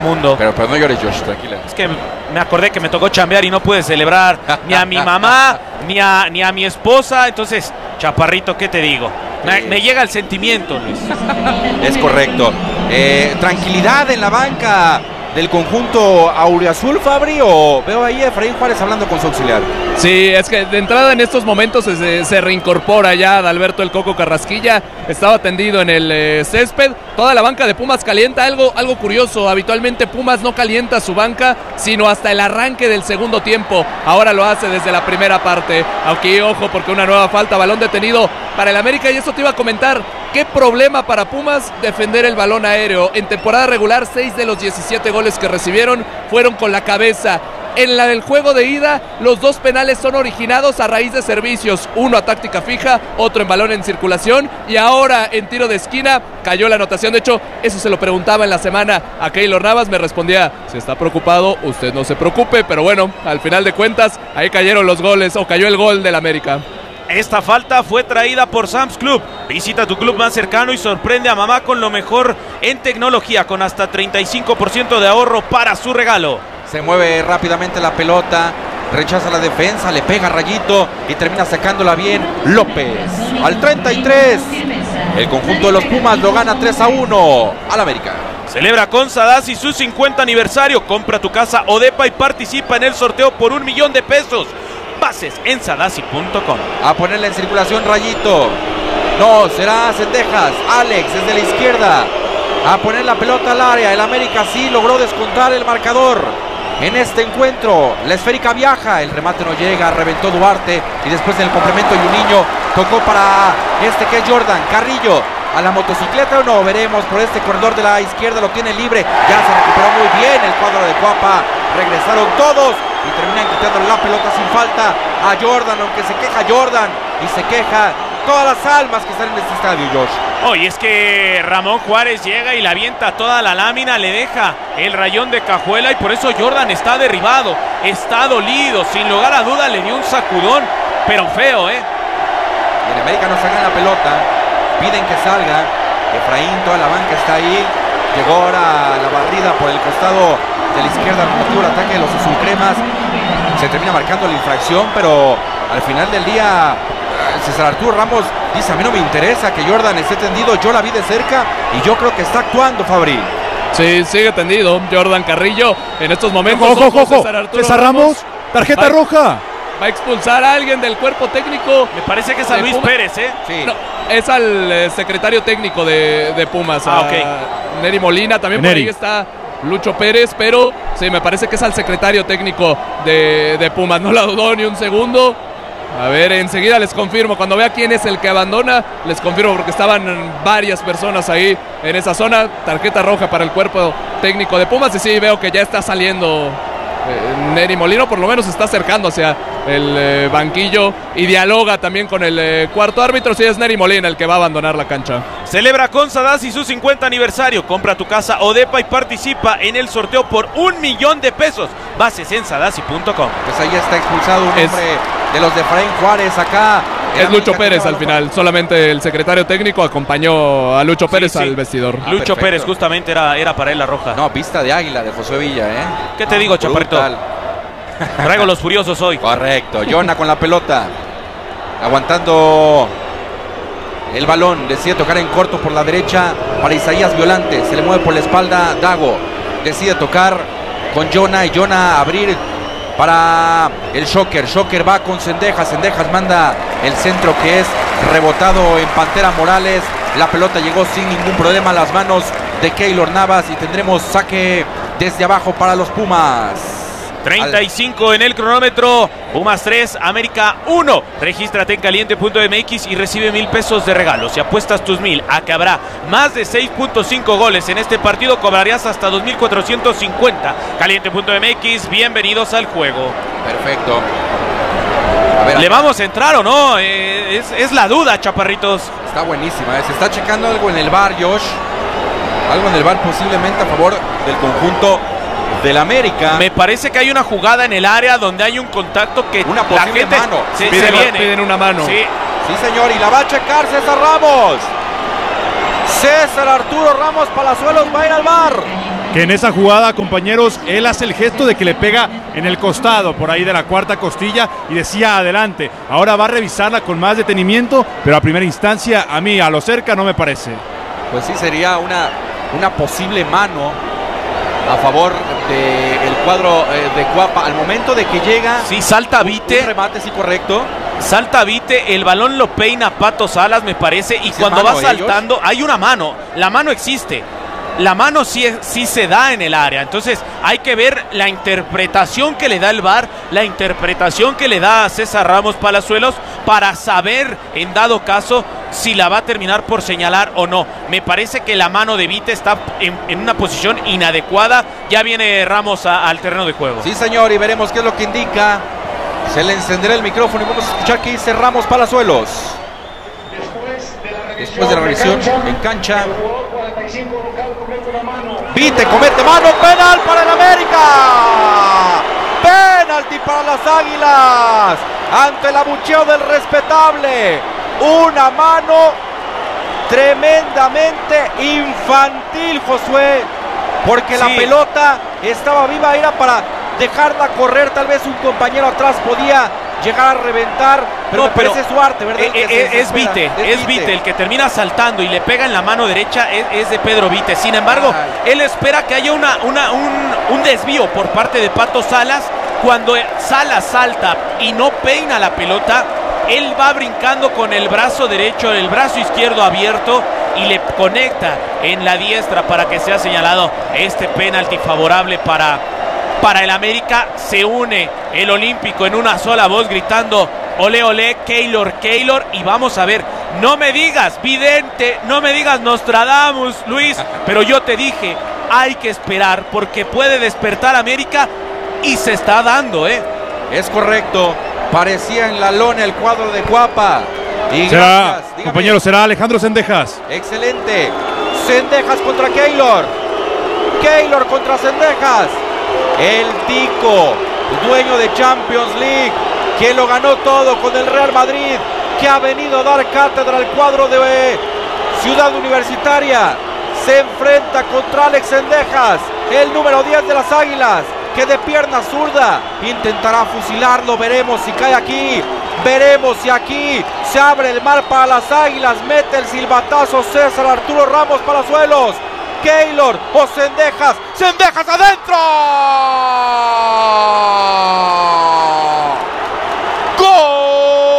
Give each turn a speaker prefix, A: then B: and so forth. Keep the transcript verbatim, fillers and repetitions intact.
A: mundo.
B: Pero, pero no llores, Josh, tranquila.
A: Es que me acordé que me tocó chambear y no pude celebrar ni a mi mamá, ni a, ni a mi esposa. Entonces, chaparrito, ¿qué te digo? Me, me llega el sentimiento, Luis.
B: Es correcto. Eh, tranquilidad en la banca del conjunto auriazul, Fabri, o veo ahí a Efraín Juárez hablando con su auxiliar.
C: Sí, es que de entrada en estos momentos se, se reincorpora ya Adalberto el Coco Carrasquilla. Estaba tendido en el eh, césped. Toda la banca de Pumas calienta. Algo, algo curioso, habitualmente Pumas no calienta su banca sino hasta el arranque del segundo tiempo. Ahora lo hace desde la primera parte. Aquí, ojo, porque una nueva falta, balón detenido para el América. Y eso te iba a comentar. ¿Qué problema para Pumas defender el balón aéreo? En temporada regular, seis de los diecisiete goles que recibieron fueron con la cabeza. En la del juego de ida, los dos penales son originados a raíz de servicios. Uno a táctica fija, otro en balón en circulación. Y ahora en tiro de esquina cayó la anotación. De hecho, eso se lo preguntaba en la semana a Keylor Navas. Me respondía, si está preocupado, usted no se preocupe. Pero bueno, al final de cuentas, ahí cayeron los goles, o cayó el gol del América.
A: Esta falta fue traída por Sam's Club. Visita tu club más cercano y sorprende a mamá con lo mejor en tecnología, con hasta treinta y cinco por ciento de ahorro para su regalo.
B: Se mueve rápidamente la pelota, rechaza la defensa, le pega Rayito y termina sacándola bien López. Al treinta y tres, el conjunto de los Pumas lo gana tres a uno al América.
A: Celebra con Sadasi su cincuenta aniversario. Compra tu casa Odepa y participa en el sorteo por un millón de pesos. Bases en sadasi punto com.
B: A ponerla en circulación Rayito. No, será Cendejas. Alex desde la izquierda. A poner la pelota al área. El América sí logró descontar el marcador en este encuentro. La esférica viaja. El remate no llega. Reventó Duarte. Y después en el complemento Juninho tocó para este que es Jordan Carrillo. A la motocicleta o no, veremos por este corredor de la izquierda, lo tiene libre, ya se recuperó muy bien el cuadro de Cuapa, regresaron todos y terminan quitando la pelota sin falta a Jordan, aunque se queja Jordan y se queja todas las almas que están en este estadio, Josh.
A: Hoy es que Ramón Juárez llega y le avienta toda la lámina, le deja el rayón de cajuela y por eso Jordan está derribado, está dolido, sin lugar a duda le dio un sacudón, pero feo, ¿eh?
B: Y en América no sacan la pelota. Piden que salga. Efraín, toda la banca está ahí. Llegó ahora la barrida por el costado de la izquierda. Motivo el ataque de los azulcremas. Se termina marcando la infracción, pero al final del día César Arturo Ramos dice: a mí no me interesa que Jordan esté tendido. Yo la vi de cerca y yo creo que está actuando, Fabri.
C: Sí, sigue tendido Jordan Carrillo en estos momentos.
D: Ojo, ojo, ojo.
C: César, Arturo
D: César Ramos, Ramos, tarjeta
C: va,
D: roja.
C: Va a expulsar a alguien del cuerpo técnico.
A: Me parece que es a Luis
C: Pumas.
A: Pérez, ¿eh?
B: Sí.
C: No, es al eh, secretario técnico de, de Pumas.
A: Ah,
C: a
A: ok.
C: Neri Molina, también
D: Neri.
C: por ahí está Lucho Pérez, pero sí, me parece que es al secretario técnico de, de Pumas. No la dudó ni un segundo. A ver, enseguida les confirmo. Cuando vea quién es el que abandona, les confirmo porque estaban varias personas ahí en esa zona. Tarjeta roja para el cuerpo técnico de Pumas. Y sí, veo que ya está saliendo eh, Neri Molino, por lo menos se está acercando hacia el eh, banquillo y dialoga también con el eh, cuarto árbitro. Sí, es Neri Molina el que va a abandonar la cancha.
A: Celebra con Sadasi su cincuenta aniversario. Compra tu casa Odepa y participa en el sorteo por un millón de pesos. Bases en sadasi punto com.
B: Pues ahí está expulsado un
C: Es-
B: hombre de los de Efraín Juárez acá.
C: Es Lucho Pérez al final. Solamente el secretario técnico acompañó a Lucho Pérez
A: sí.
C: al vestidor.
B: Ah,
A: Lucho
B: perfecto.
A: Pérez justamente era, era para él la roja.
B: No, vista de águila de José Villa, ¿eh?
A: ¿Qué te digo, chaparrito?
B: Brutal.
A: Traigo los furiosos hoy.
B: Correcto, Jonah con la pelota, aguantando el balón, decide tocar en corto por la derecha para Isaías Violante, se le mueve por la espalda Dago, decide tocar con Jonah y Jonah abrir para el Shocker, Shocker va con Cendejas, Cendejas manda el centro que es rebotado en Pantera Morales, la pelota llegó sin ningún problema a las manos de Keylor Navas y tendremos saque desde abajo para los Pumas.
A: treinta y cinco en el cronómetro. Pumas tres, América uno. Regístrate en caliente punto m x y recibe mil pesos de regalo. Si apuestas tus mil a que habrá más de seis punto cinco goles en este partido, cobrarías hasta dos mil cuatrocientos cincuenta. caliente punto m x, bienvenidos al juego.
B: Perfecto. A ver,
A: ¿Le vamos a entrar o no? Eh, es, es la duda, chaparritos.
B: está buenísima, ¿eh? Se está checando algo en el V A R, Josh. Algo en el V A R posiblemente a favor del conjunto del América.
A: Me parece que hay una jugada en el área donde hay un contacto que
B: Una
A: la
B: posible
A: gente
B: mano.
A: se,
C: Piden,
A: se viene.
C: piden una mano.
A: Sí.
B: Sí, señor, y la va a checar César Ramos. César Arturo Ramos Palazuelos va a ir al V A R.
D: que en esa jugada, compañeros, él hace el gesto de que le pega en el costado, por ahí de la cuarta costilla, y decía adelante. Ahora va a revisarla con más detenimiento, pero a primera instancia, a mí, a lo cerca, no me parece.
B: Pues sí, sería una, una posible mano a favor del cuadro eh, de Cuapa. Al momento de que llega...
A: Sí, salta Vite.
B: Un remate, sí, correcto.
A: Salta Vite, el balón lo peina Pato Salas, me parece, y
B: ¿Sí
A: cuando
B: mano,
A: va saltando, ellos? Hay una mano, la mano existe. La mano sí, sí se da en el área, entonces hay que ver la interpretación que le da el V A R, la interpretación que le da a César Ramos Palazuelos para saber, en dado caso, si la va a terminar por señalar o no. Me parece que la mano de Vite está en, en una posición inadecuada. Ya viene Ramos a, al terreno de juego.
B: Sí, señor, y veremos qué es lo que indica. Se le encenderá el micrófono y vamos a escuchar qué dice Ramos Palazuelos. Después de la revisión en cancha, Vite comete mano, penal para el América. Penalti para las Águilas ante el abucheo del respetable. Una mano tremendamente infantil, Josué, porque sí, la pelota estaba viva, era para dejarla correr. Tal vez un compañero atrás podía llegar a reventar, pero no, me parece su arte, ¿verdad?
A: Eh, eh, es Vite, es Vite el que termina saltando y le pega en la mano derecha, es, es de Pedro Vite. Sin embargo, Ay. él espera que haya una, una, un, un desvío por parte de Pato Salas. Cuando Salas salta y no peina la pelota, él va brincando con el brazo derecho, el brazo izquierdo abierto, y le conecta en la diestra para que sea señalado este penalti favorable para... Para el América. Se une el Olímpico en una sola voz gritando ole ole, Keylor, Keylor, y vamos a ver, no me digas vidente, no me digas Nostradamus, Luis, pero yo te dije, hay que esperar porque puede despertar América y se está dando, ¿eh?
B: Es correcto, parecía en la lona el cuadro de Cuapa. Y
D: será, compañero, será Alejandro Cendejas.
B: Excelente, Cendejas contra Keylor, Keylor contra Cendejas. El Tico, dueño de Champions League, que lo ganó todo con el Real Madrid, que ha venido a dar cátedra al cuadro de Ciudad Universitaria, se enfrenta contra Alex Cendejas, el número diez de las Águilas, que de pierna zurda intentará fusilarlo. Veremos si cae aquí, veremos si aquí se abre el mar para las Águilas. Mete el silbatazo César Arturo Ramos Palazuelos. Keylor o Cendejas, Cendejas adentro.